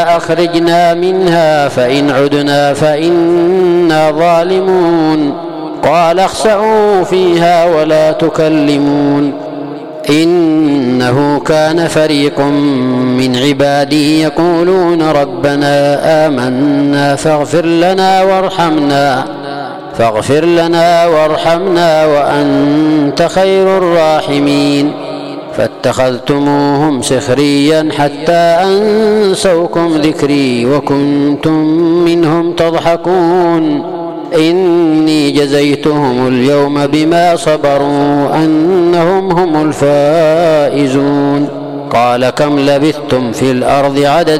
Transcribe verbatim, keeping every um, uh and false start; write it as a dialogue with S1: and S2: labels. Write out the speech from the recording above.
S1: ربنا أخرجنا منها فإن عدنا فإنا ظالمون قال اخسئوا فيها ولا تكلمون إنه كان فريق من عبادي يقولون ربنا آمنا فاغفر لنا وارحمنا فاغفر لنا وارحمنا وأنت خير الراحمين فاتخذتموهم سخريا حتى أنسوكم ذكري وكنتم منهم تضحكون إني جزيتهم اليوم بما صبروا أنهم هم الفائزون قال كم لبثتم في الأرض عدد